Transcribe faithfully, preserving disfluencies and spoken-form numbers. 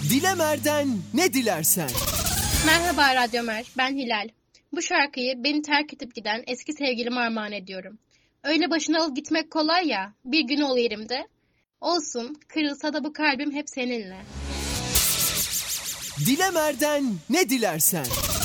Dilemer'den ne dilersen. Merhaba Radyo Mer, ben Hilal. Bu şarkıyı beni terk edip giden eski sevgilime armağan ediyorum. Öyle başına alıp gitmek kolay ya, bir gün ol yerimde. Olsun, kırılsa da bu kalbim hep seninle. Dilemer'den ne dilersen.